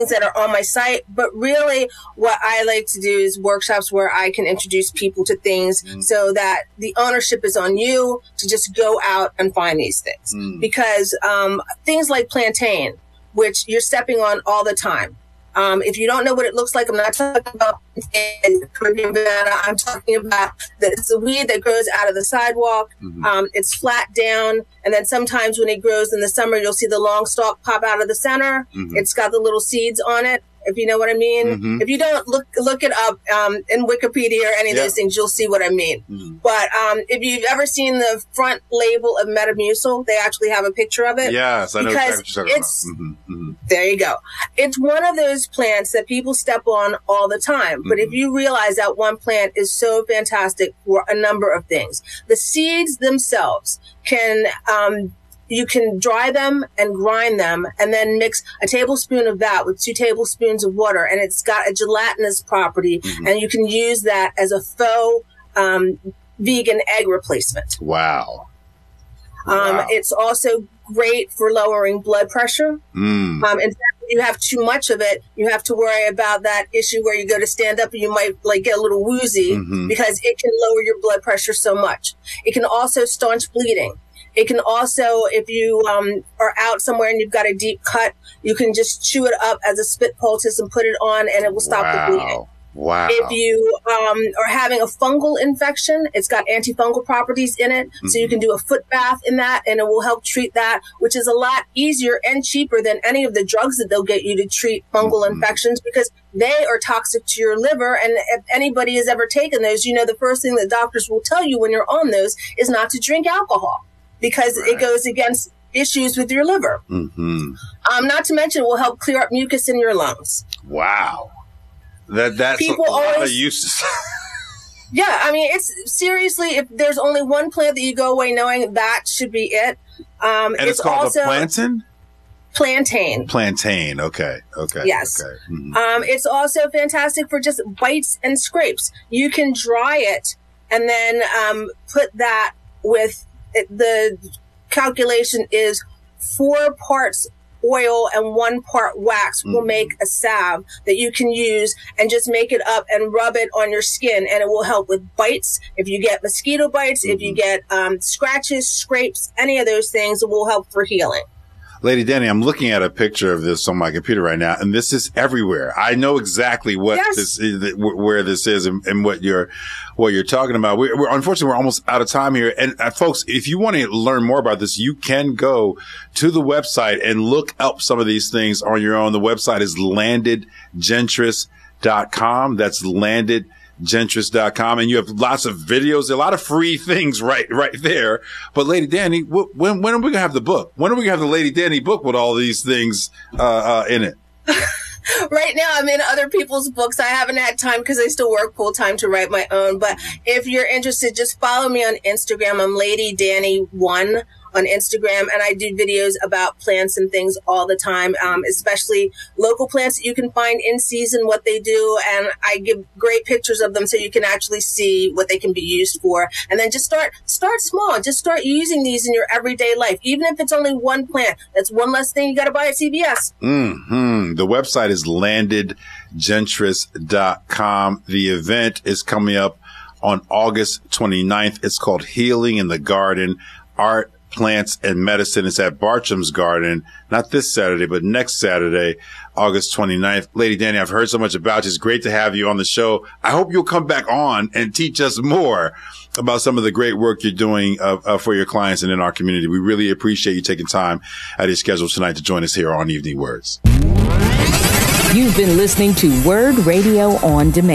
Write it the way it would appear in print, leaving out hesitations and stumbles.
that are on my site, but really what I like to do is workshops where I can introduce people to things so that the ownership is on you to just go out and find these things. Because things like plantain, which you're stepping on all the time. If you don't know what it looks like, I'm not talking about Caribbean banana. I'm talking about it's a weed that grows out of the sidewalk. It's flat down, and then sometimes when it grows in the summer, you'll see the long stalk pop out of the center. It's got the little seeds on it, if you know what I mean. If you don't look it up in Wikipedia or any of those things, you'll see what I mean. But if you've ever seen the front label of Metamucil, they actually have a picture of it. Yes, I know exactly what you're talking about. There you go. It's one of those plants that people step on all the time. But if you realize that one plant is so fantastic for a number of things, the seeds themselves can you can dry them and grind them and then mix a tablespoon of that with 2 tablespoons of water. And it's got a gelatinous property. And you can use that as a faux vegan egg replacement. Wow. It's also great for lowering blood pressure. In fact, if you have too much of it, you have to worry about that issue where you go to stand up and you might like get a little woozy because it can lower your blood pressure so much. It can also staunch bleeding. It can also, if you are out somewhere and you've got a deep cut, you can just chew it up as a spit poultice and put it on, and it will stop the bleeding. Wow. If you are having a fungal infection, it's got antifungal properties in it. So you can do a foot bath in that, and it will help treat that, which is a lot easier and cheaper than any of the drugs that they'll get you to treat fungal infections, because they are toxic to your liver. And if anybody has ever taken those, you know, the first thing that doctors will tell you when you're on those is not to drink alcohol, because it goes against issues with your liver. Not to mention it will help clear up mucus in your lungs. Wow. That's people a lot of uses. Yeah, I mean, it's seriously, if there's only one plant that you go away knowing that should be it. And it's called also plantain? Plantain. Plantain. Okay. Yes. Okay. It's also fantastic for just bites and scrapes. You can dry it and then put that with the calculation is 4 parts oil and 1 part wax will make a salve that you can use and just make it up and rub it on your skin, and it will help with bites. If you get mosquito bites, if you get scratches, scrapes, any of those things, it will help for healing. Lady Danny, I'm looking at a picture of this on my computer right now, and this is everywhere. I know exactly what this is, where this is, and what you're talking about. We're unfortunately, we're almost out of time here. And folks, if you want to learn more about this, you can go to the website and look up some of these things on your own. The website is landedgentris.com. That's landedgentris.com. And you have lots of videos, a lot of free things right there. But Lady Danny, when are we going to have the book? When are we going to have the Lady Danny book with all these things in it? Right now, I'm in other people's books. I haven't had time because I still work full time to write my own. But if you're interested, just follow me on Instagram. I'm Lady Danny 1 on Instagram, and I do videos about plants and things all the time, especially local plants that you can find in season, what they do, and I give great pictures of them so you can actually see what they can be used for. And then just start small. Just start using these in your everyday life. Even if it's only one plant, that's one less thing you got to buy at CVS. The website is landedgentris.com. The event is coming up on August 29th. It's called Healing in the Garden, Art, Plants and Medicine. It's at Bartram's Garden, not this Saturday, but next Saturday, August 29th. Lady Danny, I've heard so much about you. It's great to have you on the show. I hope you'll come back on and teach us more about some of the great work you're doing for your clients and in our community. We really appreciate you taking time out of your schedule tonight to join us here on Evening Words. You've been listening to Word Radio on Demand.